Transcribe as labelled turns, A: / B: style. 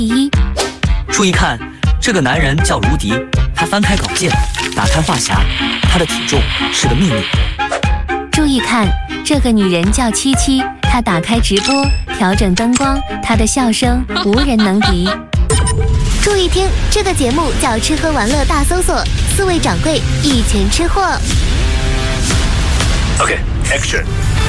A: 1。
B: 注意看，这个男人叫卢迪，他翻开稿件，打开话匣，他的体重是个秘密。
A: 注意看，这个女人叫七七，她打开直播，调整灯光，她的笑声无人能敌。
C: 注意听，这个节目叫《吃喝玩乐大搜索》，4位掌柜一拳吃货。
D: OK，Action。